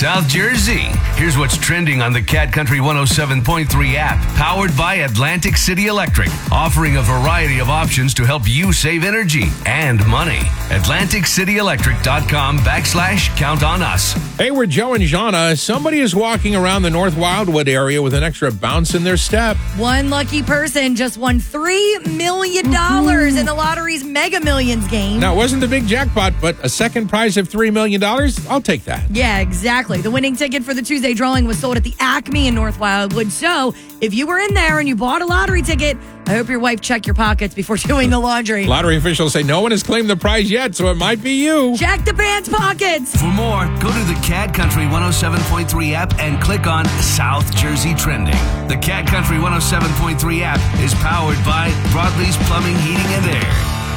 South Jersey. Here's what's trending on the Cat Country 107.3 app, powered by Atlantic City Electric, offering a variety of options to help you save energy and money. AtlanticCityElectric.com/count on us. Hey, we're Joe and Jana. Somebody is walking around the North Wildwood area with an extra bounce in their step. One lucky person just won $3 million in the lottery's Mega Millions game. Now, it wasn't the big jackpot, but a second prize of $3 million? I'll take that. Yeah, exactly. The winning ticket for the Tuesday drawing was sold at the Acme in North Wildwood. So if you were in there and you bought a lottery ticket, I hope your wife checked your pockets before doing the laundry. Lottery officials say no one has claimed the prize yet, so it might be you. Check the pants pockets. For more, go to the Cat Country 107.3 app and click on South Jersey Trending. The Cat Country 107.3 app is powered by Broadleaf's Plumbing, Heating, and Air.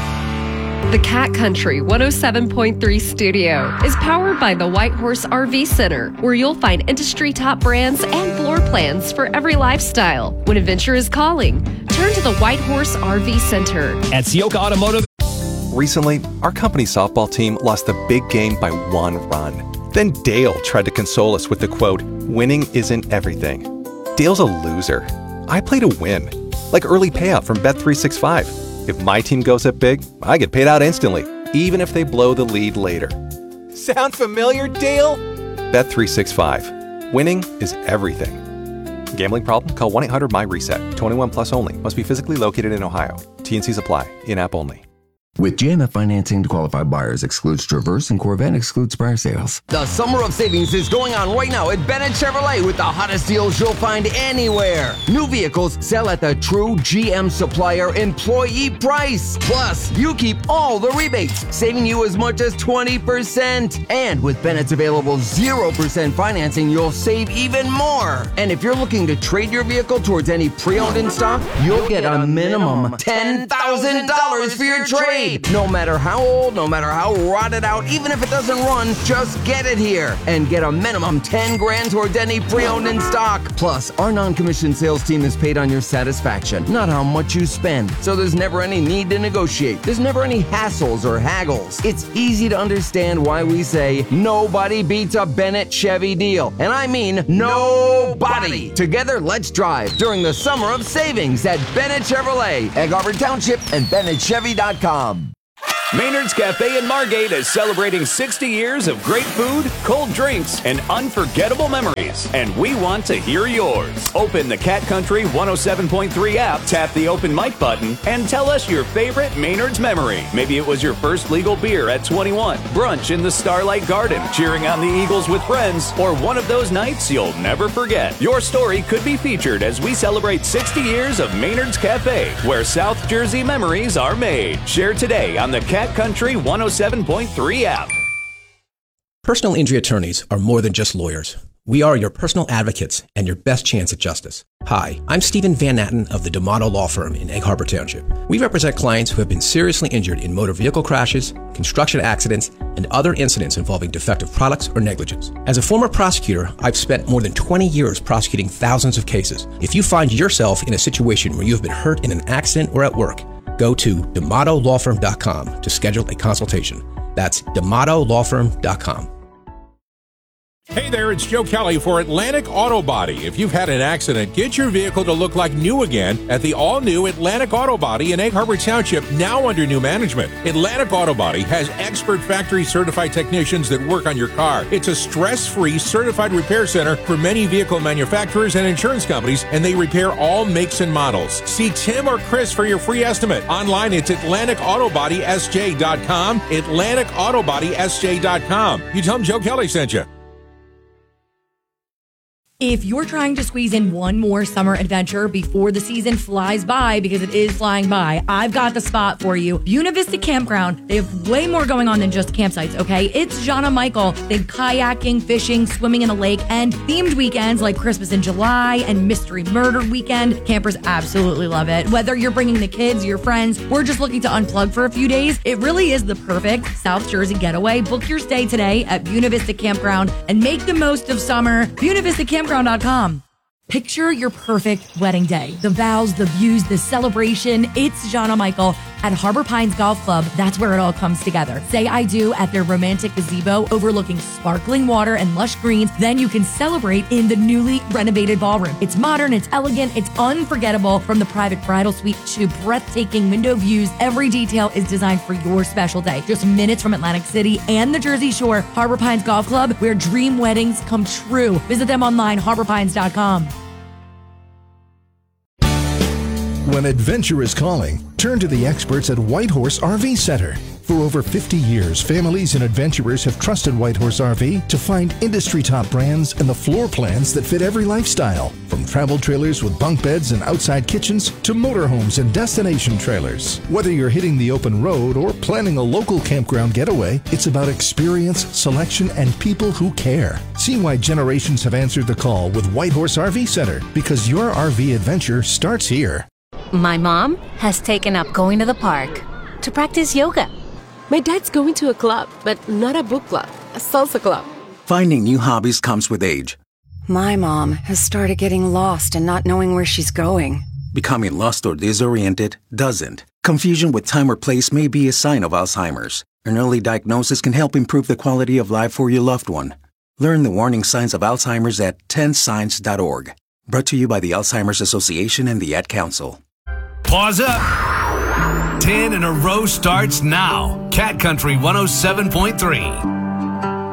The Cat Country 107.3 studio is powered by the White Horse RV Center, where you'll find industry top brands and floor plans for every lifestyle. When adventure is calling, turn to the White Horse RV Center. At Sioka Automotive. Recently, our company softball team lost the big game by 1 run. Then Dale tried to console us with the quote, "Winning isn't everything." Dale's a loser. I play to win, like early payout from Bet365. If my team goes up big, I get paid out instantly, even if they blow the lead later. Sound familiar, Dale? Bet365. Winning is everything. Gambling problem? Call 1-800-MY-RESET. 21 plus only. Must be physically located in Ohio. T&Cs apply. In-app only. With JMF financing to qualified buyers excludes Traverse and Corvette excludes prior sales. The summer of savings is going on right now at Bennett Chevrolet with the hottest deals you'll find anywhere. New vehicles sell at the true GM supplier employee price. Plus, you keep all the rebates, saving you as much as 20%. And with Bennett's available 0% financing, you'll save even more. And if you're looking to trade your vehicle towards any pre-owned in stock, you'll get a minimum $10,000 for your trade. No matter how old, no matter how rotted out, even if it doesn't run, just get it here and get a minimum 10 grand towards any pre-owned in stock. Plus, our non-commissioned sales team is paid on your satisfaction, not how much you spend. So there's never any need to negotiate. There's never any hassles or haggles. It's easy to understand why we say nobody beats a Bennett Chevy deal. And I mean nobody. Together, let's drive during the summer of savings at Bennett Chevrolet, Egg Harbor Township, and BennettChevy.com. Maynard's Cafe in Margate is celebrating 60 years of great food, cold drinks, and unforgettable memories. And we want to hear yours. Open the Cat Country 107.3 app, tap the open mic button, and tell us your favorite Maynard's memory. Maybe it was your first legal beer at 21, brunch in the Starlight Garden, cheering on the Eagles with friends, or one of those nights you'll never forget. Your story could be featured as we celebrate 60 years of Maynard's Cafe, where South Jersey memories are made. Share today on the Cat Country 107.3 app. Personal injury attorneys are more than just lawyers. We are your personal advocates and your best chance at justice. Hi, I'm Stephen Van Natten of the D'Amato Law Firm in Egg Harbor Township. We represent clients who have been seriously injured in motor vehicle crashes, construction accidents, and other incidents involving defective products or negligence. As a former prosecutor, I've spent more than 20 years prosecuting thousands of cases. If you find yourself in a situation where you have been hurt in an accident or at work, go to D'AmatoLawFirm.com to schedule a consultation. That's D'AmatoLawFirm.com. Hey there, it's Joe Kelly for Atlantic Auto Body. If you've had an accident, get your vehicle to look like new again at the all-new Atlantic Auto Body in Egg Harbor Township, now under new management. Atlantic Auto Body has expert factory-certified technicians that work on your car. It's a stress-free certified repair center for many vehicle manufacturers and insurance companies, and they repair all makes and models. See Tim or Chris for your free estimate. Online, it's AtlanticAutobodysJ.com, AtlanticAutobodysJ.com. You tell them Joe Kelly sent you. If you're trying to squeeze in one more summer adventure before the season flies by, because it is flying by, I've got the spot for you. Buena Vista Campground. They have way more going on than just campsites, okay? It's Jana Michael. They have kayaking, fishing, swimming in a lake, and themed weekends like Christmas in July and Mystery Murder Weekend. Campers absolutely love it. Whether you're bringing the kids, your friends, or just looking to unplug for a few days, it really is the perfect South Jersey getaway. Book your stay today at Buena Vista Campground and make the most of summer. BuenaVistaCampground.com. Picture your perfect wedding day. The vows, the views, the celebration. It's Jana Michael At Harbor Pines Golf Club, that's where it all comes together. Say I do at their romantic gazebo overlooking sparkling water and lush greens. Then you can celebrate in the newly renovated ballroom. It's modern, it's elegant, it's unforgettable. From the private bridal suite to breathtaking window views, every detail is designed for your special day. Just minutes from Atlantic City and the Jersey Shore, Harbor Pines Golf Club, where dream weddings come true. Visit them online, harborpines.com. When adventure is calling, turn to the experts at Whitehorse RV Center. For over 50 years, families and adventurers have trusted Whitehorse RV to find industry-top brands and the floor plans that fit every lifestyle. From travel trailers with bunk beds and outside kitchens to motorhomes and destination trailers. Whether you're hitting the open road or planning a local campground getaway, it's about experience, selection, and people who care. See why generations have answered the call with Whitehorse RV Center, because your RV adventure starts here. My mom has taken up going to the park to practice yoga. My dad's going to a club, but not a book club, a salsa club. Finding new hobbies comes with age. My mom has started getting lost and not knowing where she's going. Becoming lost or disoriented doesn't. Confusion with time or place may be a sign of Alzheimer's. An early diagnosis can help improve the quality of life for your loved one. Learn the warning signs of Alzheimer's at 10signs.org. Brought to you by the Alzheimer's Association and the Ad Council. Pause up. 10 in a row starts now. Cat Country 107.3.